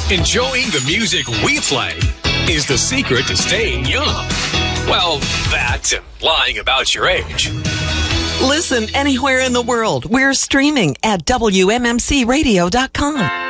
Enjoying the music we play is the secret to staying young. Well, that and lying about your age. Listen anywhere in the world. We're streaming at WMMCradio.com.